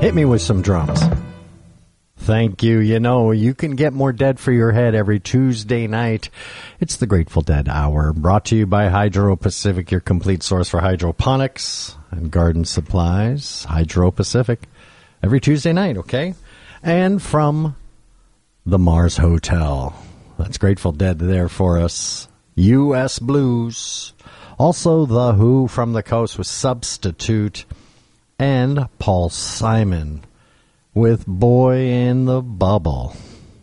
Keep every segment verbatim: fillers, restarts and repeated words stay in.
Hit me with some drums. Thank you. You know, you can get more Dead for your head every Tuesday night. It's the Grateful Dead Hour, brought to you by Hydro Pacific, your complete source for hydroponics and garden supplies. Hydro Pacific, every Tuesday night, okay? And from the Mars Hotel. That's Grateful Dead there for us. U S Blues. Also, The Who from the Coast with Substitute. And Paul Simon with Boy in the Bubble.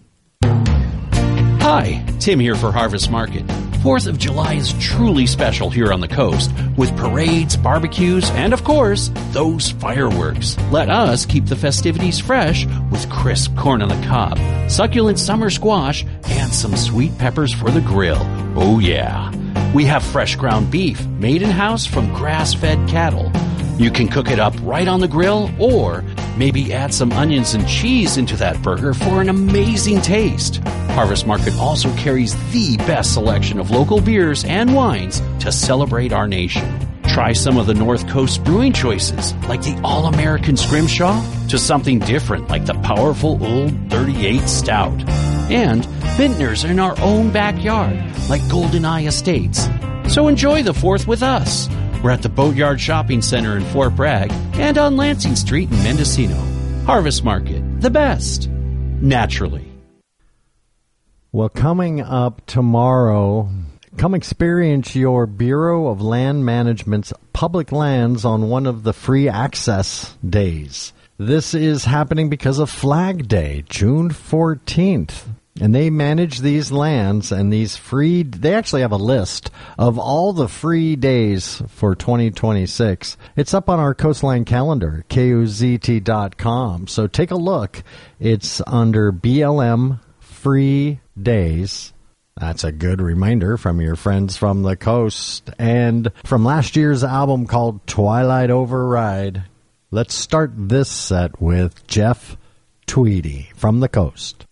Hi, Tim here for Harvest Market. fourth of July is truly special here on the coast with parades, barbecues, and of course, those fireworks. Let us keep the festivities fresh with crisp corn on the cob, succulent summer squash, and some sweet peppers for the grill. Oh yeah. We have fresh ground beef made in-house from grass-fed cattle. You can cook it up right on the grill or maybe add some onions and cheese into that burger for an amazing taste. Harvest Market also carries the best selection of local beers and wines to celebrate our nation. Try some of the North Coast brewing choices, like the All-American Scrimshaw, to something different like the powerful Old thirty-eight Stout. And vintners in our own backyard, like Golden Eye Estates. So enjoy the fourth with us. We're at the Boatyard Shopping Center in Fort Bragg and on Lansing Street in Mendocino. Harvest Market, the best, naturally. Well, coming up tomorrow, come experience your Bureau of Land Management's public lands on one of the free access days. This is happening because of Flag Day, June fourteenth. And they manage these lands and these free, they actually have a list of all the free days for twenty twenty-six. It's up on our Coastline calendar, K O Z T dot com. So take a look. It's under B L M Free Days. That's a good reminder from your friends from the coast. And from last year's album called Twilight Override, let's start this set with Jeff Tweedy from the coast.